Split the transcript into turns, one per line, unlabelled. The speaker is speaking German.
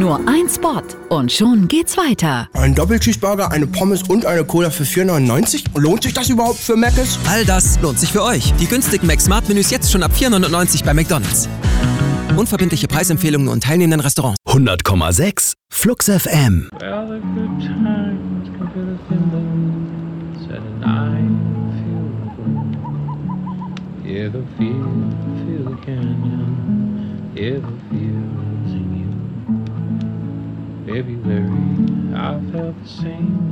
Nur ein Spot und schon geht's weiter.
Ein Doppelcheeseburger, eine Pommes und eine Cola für 4,99? Lohnt sich das überhaupt für Mc's?
All das lohnt sich für euch. Die günstigen McSmart-Menüs jetzt schon ab 4,99 bei McDonald's. Unverbindliche Preisempfehlungen und teilnehmenden Restaurants.
100,6 Flux FM.
Well, the good times come to the windows and I feel good. Yeah, the feel the canyon. Yeah, the feel's in you. February, I felt the same